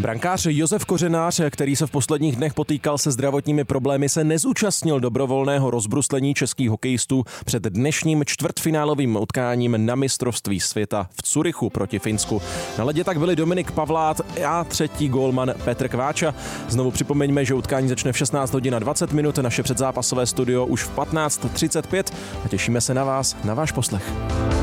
Brankář Josef Kořenář, který se v posledních dnech potýkal se zdravotními problémy, se nezúčastnil dobrovolného rozbruslení českých hokejistů před dnešním čtvrtfinálovým utkáním na mistrovství světa v Curychu proti Finsku. Na ledě tak byli Dominik Pavlát a třetí gólman Petr Kváča. Znovu připomeňme, že utkání začne v 16 hodin a 20 minut, naše předzápasové studio už v 15:35 a těšíme se na vás, na váš poslech.